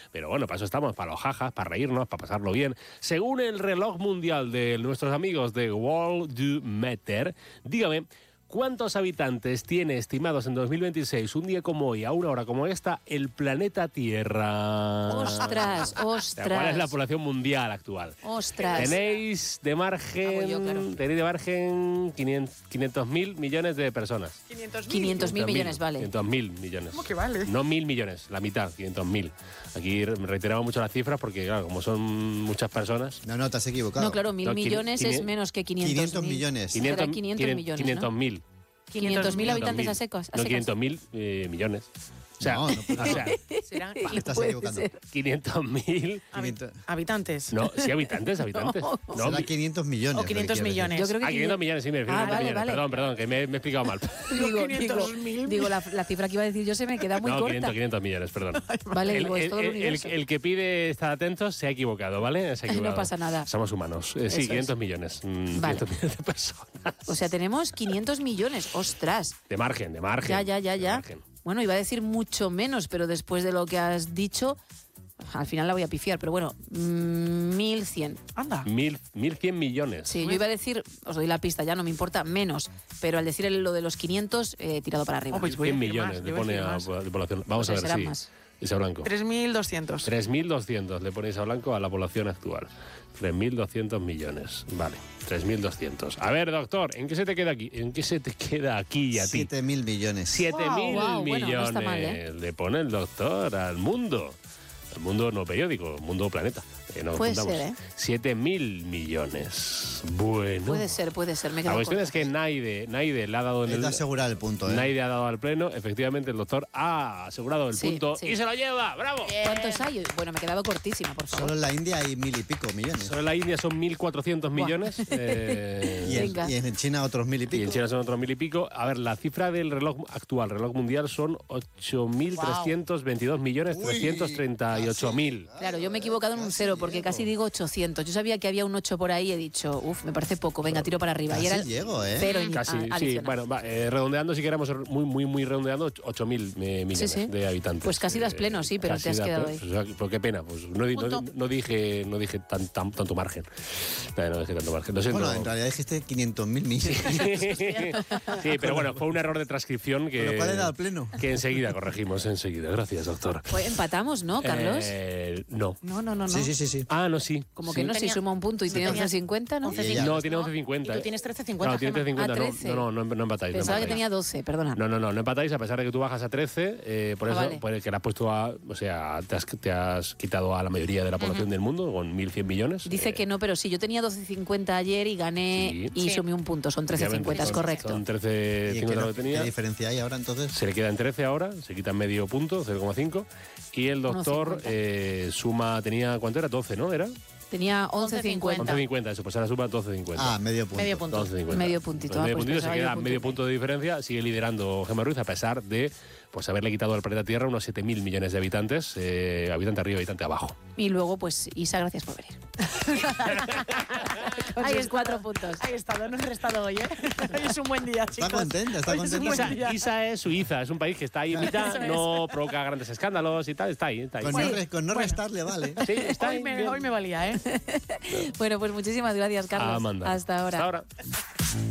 pero bueno, para eso estamos, para los jajas, para reírnos, para pasarlo bien. Según el reloj mundial de nuestros amigos de Worldometer, dígame, ¿cuántos habitantes tiene estimados en 2026, un día como hoy, a una hora como esta, el planeta Tierra? ¡Ostras! ¿Cuál es la población mundial actual? ¡Ostras! Tenéis de margen, claro. 500.000 millones de personas. 500.000 millones, vale. 500.000 millones. ¿Cómo que vale? No 1.000 millones, la mitad, 500.000. Aquí reiteramos mucho las cifras porque, claro, como son muchas personas... No, te has equivocado. No, claro, 1.000 millones es menos que 500.000. 500 millones. 500 millones, 500.000. 500.000 habitantes a secas. No, 500.000 millones. O sea, No, no puede o sea, Serán te estás puede equivocando. ser. 500.000... habitantes. No, sí, habitantes. No, Será 500 millones. O 500 millones. Yo creo que 500 millones, sí, me refiero a 500 vale, millones. vale. Perdón, que me he explicado mal. Digo, la cifra que iba a decir yo se me queda muy No, corta. 500 millones, perdón. Vale, digo, es todo el universo. El que pide estar atento se ha equivocado, ¿vale? Se ha equivocado. No pasa nada. Somos humanos. Sí, Eso 500 es. millones. Vale. 500 millones de personas. O sea, tenemos 500 millones. ¡Ostras! De margen. Ya. De margen. Bueno, iba a decir mucho menos, pero después de lo que has dicho, al final la voy a pifiar. Pero bueno, 1.100. Anda. 1.100 millones. Sí, yo iba a decir, os doy la pista, ya no me importa, menos. Pero al decir lo de los 500, he tirado para arriba. Oh, pues voy a 100 decir millones más, le yo voy a pone decir a más. la población. Vamos Pues a ver, será sí. más. Isa Blanco. 3.200. 3.200 le ponéis a Blanco a la población actual. 3.200 millones. Vale, 3.200. A ver, doctor, ¿en qué se te queda aquí? ¿En qué se te queda aquí y a ti? 7.000 millones. 7.000 Wow, bueno, millones no está mal, ¿eh? le pone el doctor al mundo. El mundo no periódico, el mundo planeta. No Puede confundamos. ser, 7.000 millones. Bueno. Puede ser, me he La quedado cuestión corta. es que Naide le ha dado en Es el... de asegurar el punto, ¿eh? Naide ha dado al pleno. Efectivamente, el doctor ha asegurado el Sí, punto sí. y se lo lleva. ¡Bravo! ¿Cuántos hay? Bueno, me he quedado cortísima, por favor. Solo en la India hay 1.000 y pico millones. Solo en la India son 1.400 millones. Venga. Y en China otros 1.000 y Y pico. en China son otros 1.000 y pico. A ver, la cifra del reloj actual, reloj mundial, son 8.322 millones 338.000. Claro, yo me he equivocado en un cero porque casi digo 800. Yo sabía que había un 8 por ahí y he dicho, me parece poco, venga, tiro para arriba. Y era Casi llego, ¿eh? cero Casi, sí. adicional. Bueno, redondeando, si queremos muy redondeando, 8.000 millones Sí, sí. de habitantes. Pues casi das pleno, sí, pero casi te has das quedado pleno. ahí. O sea, pues qué pena, pues no dije tanto margen. No dije tanto margen. Lo siento. Bueno, en realidad dijiste 500.000 millones. Sí, pero bueno, fue un error de transcripción que... ¿Pero cuál era el pleno? Que enseguida corregimos, enseguida. Gracias, doctor. Pues empatamos, ¿no, Carlos? No. No. Sí. Ah, no, sí. Como Sí. que no, si Tenía- suma un punto y tiene tenía 11.50, ¿no? Y ella- No, tiene 11.50. Y tú tienes 13.50. Claro, tiene Gema. 13.50. Ah, 13. No empatáis. Pensaba no que empatáis. tenía 12, perdona. No empatáis, a pesar de que tú bajas a 13, por Ah, eso, vale. pues, que le has puesto a, o sea, te has quitado a la mayoría de la población del mundo, con 1.100 millones. Dice que no, pero sí, yo tenía 12.50 ayer y gané Sí. y Sí. sumé un punto, son 13.50, es Son- correcto. Son ¿Y 13.50 lo que qué tenía. diferencia hay ahora entonces? Se le queda en 13 ahora, se quita medio punto, 0,5. Y el doctor 1,50. suma, tenía, ¿cuánto era? 12, ¿no? ¿Era? Tenía 11.50. 11,50, eso, pues ahora suma 12,50. Ah, medio punto. Medio punto. 12,50. Medio puntito, Pues medio pues puntito, se pensaba queda yo punto medio y punto de diferencia. Sigue liderando Gemma Ruiz, a pesar de pues haberle quitado al planeta Tierra unos 7.000 millones de habitantes, habitante arriba, habitante abajo. Y luego, pues, Isa, gracias por venir. Con Ahí sus está. 4 puntos. Ahí está, no he restado hoy, ¿eh? Hoy es un buen día, chicos. Está contenta, está Hoy es un contenta. buen día. Isa es Suiza, es un país que está ahí en mitad, Eso es. no provoca grandes escándalos y tal, está ahí. Con no restarle, vale. Sí, está Hoy ahí. me, bien. hoy me valía, ¿eh? Bueno, pues muchísimas gracias, Carlos. Amanda. Hasta ahora. Hasta ahora.